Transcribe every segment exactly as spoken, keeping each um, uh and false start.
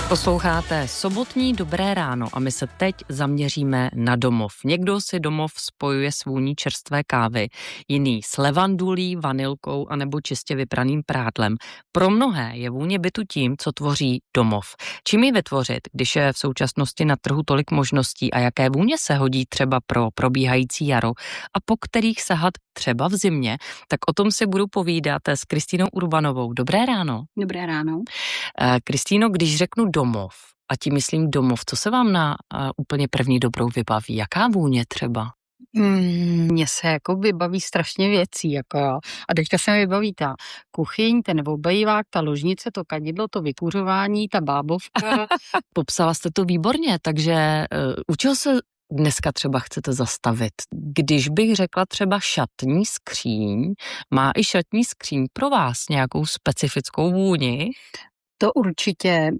Posloucháte sobotní Dobré ráno a my se teď zaměříme na domov. Někdo si domov spojuje s vůní čerstvé kávy, jiný s levandulí, vanilkou anebo čistě vypraným prádlem. Pro mnohé je vůně bytu tím, co tvoří domov. Čím ji vytvořit, když je v současnosti na trhu tolik možností a jaké vůně se hodí třeba pro probíhající jaro a po kterých sahat třeba v zimě, tak o tom si budu povídat s Kristýnou Urbanovou. Dobré ráno. Dobré ráno. Kristýno, když řeknu domov, a tím myslím domov, co se vám na uh, úplně první dobrou vybaví? Jaká vůně třeba? Mně se jako vybaví strašně věcí, jako jo. A teďka se mi vybaví ta kuchyň, ten obejvák, ta ložnice, to kadidlo, to vykuřování, ta bábovka. Popsala jste to výborně, takže uh, u čeho se dneska třeba chcete zastavit? Když bych řekla třeba šatní skříň, má i šatní skříň pro vás nějakou specifickou vůni? To určitě.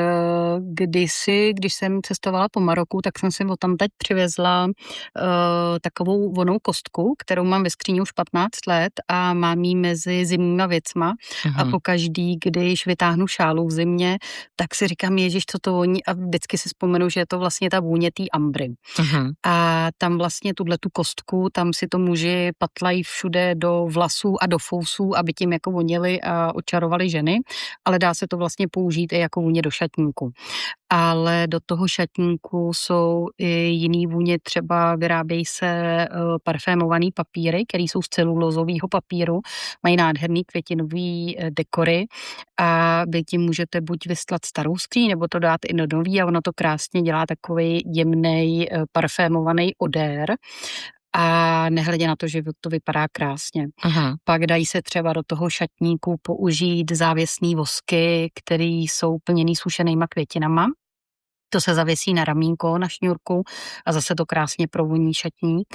Kdysi, když jsem cestovala po Maroku, tak jsem si odtamtud přivezla uh, takovou vonou kostku, kterou mám ve skříni už patnáct let a mám ji mezi zimníma věcma. Uhum. A pokaždý, když vytáhnu šálu v zimě, tak si říkám, ježiš, co to voní, a vždycky si vzpomenu, že je to vlastně ta vůně té ambry. Uhum. A tam vlastně tuhle tu kostku, tam si to muži patlají všude do vlasů a do fousů, aby tím jako vonili a očarovali ženy, ale dá se to vlastně vlastně použít i jako vůně do šatníku. Ale do toho šatníku jsou i jiný vůně, třeba vyrábějí se uh, parfémovaný papíry, které jsou z celulózového papíru, mají nádherný květinový uh, dekory a vy tím můžete buď vyslat starou skříň, nebo to dát i do nový a ono to krásně dělá takový jemnej uh, parfémovaný odér. A nehledě na to, že to vypadá krásně. Aha. Pak dají se třeba do toho šatníku použít závěsný vosky, které jsou plněný sušenýma květinama. To se zavěsí na ramínko, na šňůrku a zase to krásně provoní šatník.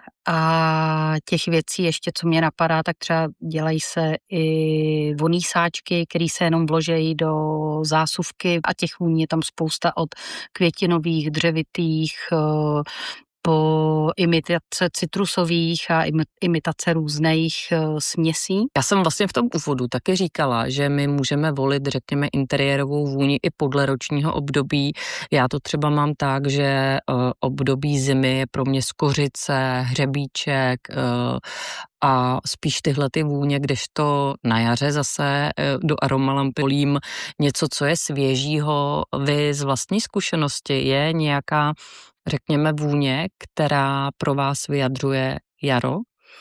A těch věcí ještě, co mě napadá, tak třeba dělají se i vonný sáčky, které se jenom vložejí do zásuvky a těch vůní je tam spousta od květinových, dřevitých, po imitace citrusových a imitace různých uh, směsí. Já jsem vlastně v tom úvodu taky říkala, že my můžeme volit, řekněme, interiérovou vůni i podle ročního období. Já to třeba mám tak, že uh, období zimy je pro mě skořice, hřebíček uh, a spíš tyhle ty vůně, kdežto na jaře zase uh, do aromalampy volím něco, co je svěžího. Vy z vlastní zkušenosti je nějaká, řekněme, vůně, která pro vás vyjadřuje jaro?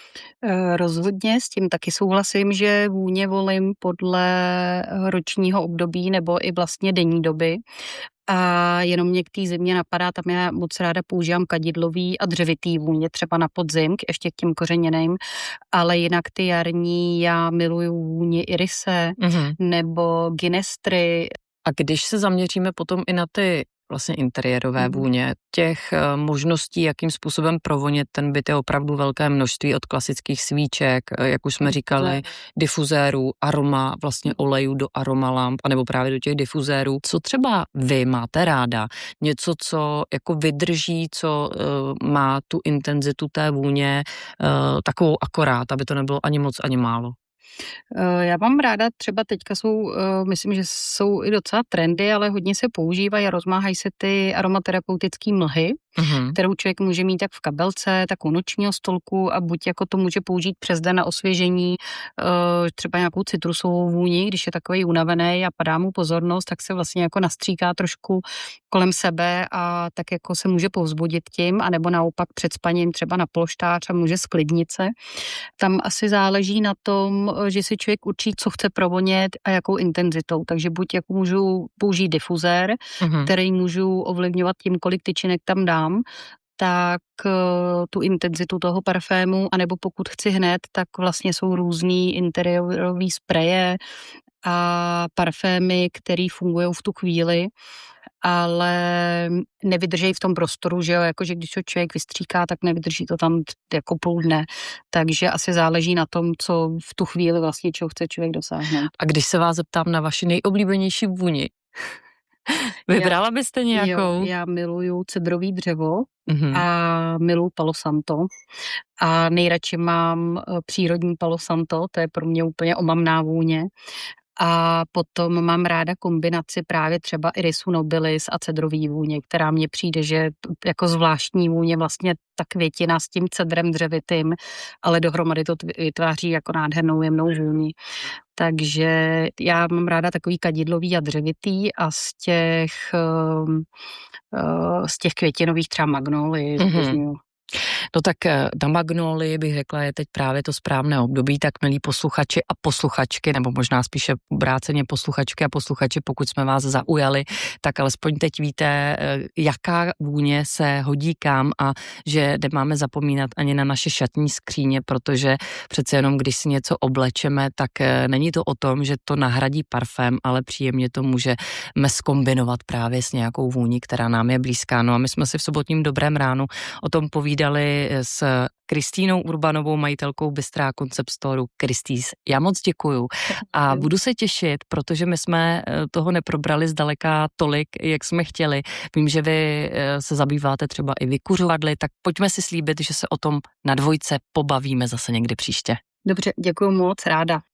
Rozhodně s tím taky souhlasím, že vůně volím podle ročního období nebo i vlastně denní doby. A jenom mě k té zimě napadá, tam já moc ráda používám kadidlový a dřevitý vůně, třeba na podzim, ještě k těm kořeněným, ale jinak ty jarní, já miluju vůně irise mm-hmm. nebo ginestry. A když se zaměříme potom i na ty vlastně interiérové vůně. Těch možností, jakým způsobem provonět ten byt, je opravdu velké množství, od klasických svíček, jak už jsme říkali, difuzérů, aroma, vlastně olejů do aromalamp, anebo právě do těch difuzérů. Co třeba vy máte ráda? Něco, co jako vydrží, co uh, má tu intenzitu té vůně uh, takovou akorát, aby to nebylo ani moc, ani málo. Já mám ráda, třeba teďka jsou, myslím, že jsou i docela trendy, ale hodně se používají a rozmáhají se ty aromaterapeutické mlhy, uh-huh. kterou člověk může mít tak v kabelce, tak u nočního stolku a buď jako to může použít přes den na osvěžení, třeba nějakou citrusovou vůni, když je takový unavený a padá mu pozornost, tak se vlastně jako nastříká trošku kolem sebe a tak jako se může povzbudit tím, anebo naopak před spaním třeba na polštář a může sklidnit se. Tam asi záleží na tom, že si člověk určí, co chce provonět a jakou intenzitou. Takže buď jako můžu použít difuzér, uh-huh. který můžu ovlivňovat tím, kolik tyčinek tam dám, tak tu intenzitu toho parfému, anebo pokud chci hned, tak vlastně jsou různý interiérový spreje a parfémy, které fungují v tu chvíli, ale nevydrží v tom prostoru, že jo, jakože když to člověk vystříká, tak nevydrží to tam jako půl dne, takže asi záleží na tom, co v tu chvíli vlastně, čeho chce člověk dosáhnout. A když se vás zeptám na vaši nejoblíbenější vůni, vybrala byste nějakou? Jo, já miluju cedrový dřevo mm-hmm. a miluju Palo Santo a nejradši mám přírodní Palo Santo, to je pro mě úplně omamná vůně. A potom mám ráda kombinaci právě třeba irisu nobilis a cedrový vůně, která mně přijde, že jako zvláštní vůně vlastně ta květina s tím cedrem dřevitým, ale dohromady to vytváří jako nádhernou jemnou vůni. Takže já mám ráda takový kadidlový a dřevitý a z těch, z těch květinových třeba magnolii mm-hmm. No tak na magnolii bych řekla, je teď právě to správné období, tak milí posluchači a posluchačky, nebo možná spíše obráceně posluchačky a posluchači, pokud jsme vás zaujali, tak alespoň teď víte, jaká vůně se hodí kam a že nemáme zapomínat ani na naše šatní skříně, protože přece jenom, když si něco oblečeme, tak není to o tom, že to nahradí parfém, ale příjemně to můžeme zkombinovat právě s nějakou vůní, která nám je blízká. No a my jsme si v sobotním Dobrém ránu o tom povídali s Kristýnou Urbanovou, majitelkou Bystra Concept Store. Kristýs, já moc děkuju a budu se těšit, protože my jsme toho neprobrali zdaleka tolik, jak jsme chtěli. Vím, že vy se zabýváte třeba i vykuřovadly, tak pojďme si slíbit, že se o tom na dvojce pobavíme zase někdy příště. Dobře, děkuju moc, ráda.